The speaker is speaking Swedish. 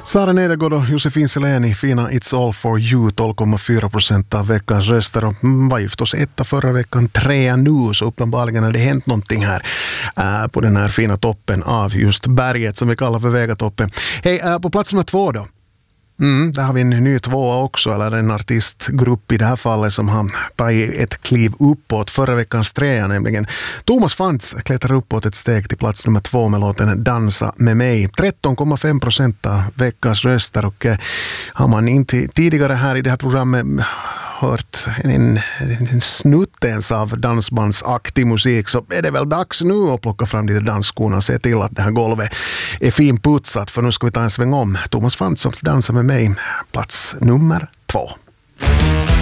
Sara Nedergård och Josefin Seleni, fina It's All For You, 12,4% av veckans röster. Och var ju förstås etta förra veckan, 3 nu, så uppenbarligen har det hänt någonting här på den här fina toppen av just berget som vi kallar för Vegatoppen. Hej, på plats nummer 2 då. Där har vi en ny 2 också, eller en artistgrupp i det här fallet som har tagit ett kliv uppåt. Förra veckans 3, nämligen Thomas Fantz, klättrar uppåt ett steg till plats nummer 2 med låten Dansa med mig. 13,5% av veckans röster, och har man inte tidigare här i det här programmet hört en snutt ens av dansbandsaktig musik, så är det väl dags nu att plocka fram de dansskorna och se till att det här golvet är finputsat, för nu ska vi ta en sväng om. Thomas Fantz som dansar med mig, plats nummer 2.